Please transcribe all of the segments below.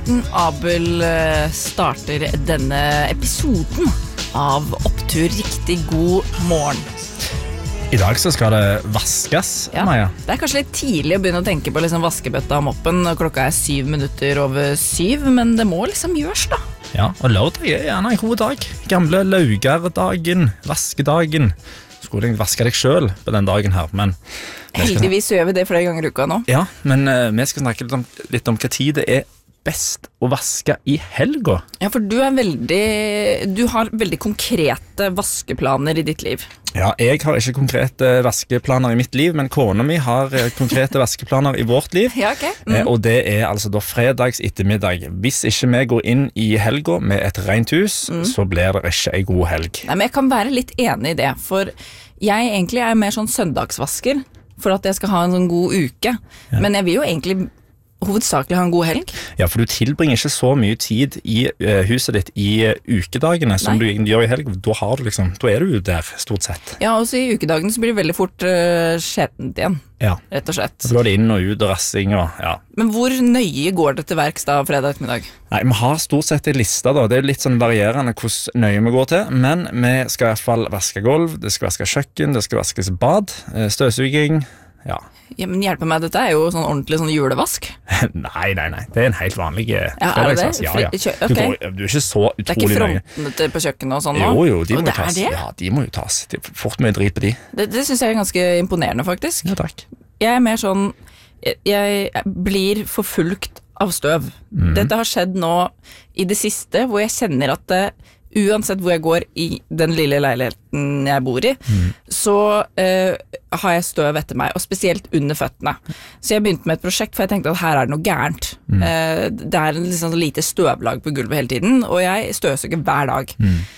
Morten Abel starter denne episoden av Opptur riktig god morgen. I dag så skal det vaskes, Maja. Det kanskje litt tidlig å begynne å tenke på liksom vaskebøtta og moppen. Klokka 7 minutter over 7, men det må liksom gjøres da. Ja, og lørdag gjerne en god dag. Gamle laugardagen, vaskedagen. Skulle jeg vaske deg selv på den dagen her, men... Heldigvis gjør vi det flere ganger i uka nå. Ja, men vi skal snakke litt om hva tid det best å vaske i helga. Ja, for du har veldig konkrete vaskeplaner i ditt liv. Ja, jeg har ikke konkrete vaskeplaner i mitt liv, men kona mi har konkrete vaskeplaner i vårt liv. Ja, ok. Og det altså da fredags ettermiddag. Hvis ikke vi går inn i helga med et rent hus, så blir det ikke en god helg. Nei, men jeg kan være litt enig i det, for jeg egentlig mer sånn søndagsvasker, for at jeg skal ha en sånn god uke. Ja. Men jeg vil jo egentlig hovedsakelig ha en god helg. Ja, for du tilbringer ikke så mye tid i huset ditt i ukedagene som du gjør i helg. Da er du der stort sett. Ja, også i ukedagene så blir det veldig fort skjettent igjen. Ja. Rett og slett. Så går det inn og ut og rassing og ja. Men hvor nøye går det til verks da fredag ettermiddag? Nei, vi har stort sett en liste da. Det litt sånn varierende hvordan nøye vi går til, men vi skal i hvert fall vaske gulv, det skal vaske kjøkken, det skal vaskes bad, støvsuging, ja. Ja, men hjelpe meg, dette jo sånn ordentlig sånn julevask. Nei, det en helt vanlig fredagsvask. Ja. Okay. Du ikke så utrolig nøye. Det ikke frontene på kjøkkenet og sånn nå? Jo, de må jo tas. Ja, de må jo tas. Det fort mye drit på de. Det synes jeg ganske imponerende, faktisk. Ja, takk. Jeg mer sånn, jeg blir forfulgt av støv. Dette har skjedd nå i det siste, hvor jeg kjenner at uansett hvor jeg går i den lille leiligheten jeg bor i, så har jeg støv etter meg, og spesielt under føttene. Så jeg begynte med et prosjekt, for jeg tenkte at her det noe gærent. Det en liksom lite støvlag på gulvet hele tiden, og jeg støvsuger hver dag.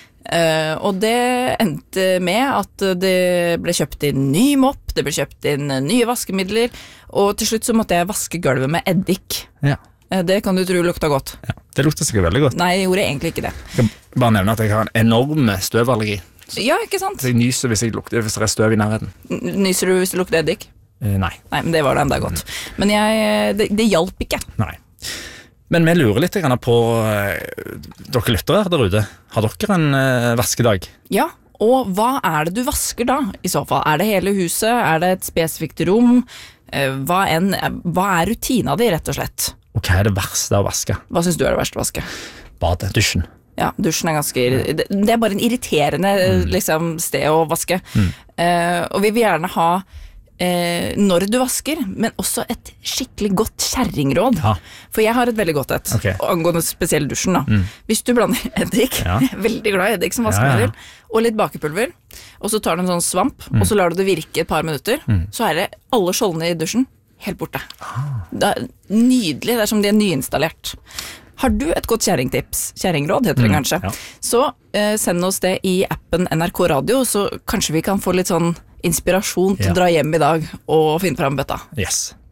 Og det endte med at det ble kjøpt inn ny mopp, det ble kjøpt inn nye vaskemidler, og til slutt så måtte jeg vaske gulvet med eddik. Ja. Det kan du tro lukta godt. Ja, det lukter sikkert veldig godt. Nei, jeg gjorde egentlig ikke det. Jeg kan bare nevne at jeg har en enorm støvallergi. Ja, ikke sant? Så jeg nyser hvis det støv i nærheten. Nyser du hvis det lukter eddik? Nei. Nei, men det var det enda godt. Men det hjalp ikke. Nei. Men vi lurer litt på dere lyttere der ute. Har dere en vaskedag? Ja, og hva det du vasker da, i så fall? Det hele huset? Det et spesifikt rom? Hva rutina di, rett og slett? Og hva det verste å vaske? Hva synes du det verste å vaske? Badet, dusjen. Ja, dusjen ganske det bare en irriterende liksom, sted å vaske. Og vi vil gjerne ha når du vasker, men også et skikkelig godt kjerringråd. Ja. For jeg har et veldig godt angående spesielt dusjen da. Hvis du blander eddik, veldig glad i eddik som vaskemiddel, og litt bakepulver, og så tar du en sånn svamp, og så lar du det virke et par minutter, så det alle skjoldene i dusjen helt borte. Det nydelig, det som de nyinstallert. Har du et godt kjerringtips? Kjerringråd heter det kanskje. Ja. Så send oss det i appen NRK Radio, så kanskje vi kan få litt sånn inspirasjon til å dra hjem i dag og finne frem bøtta. Yes.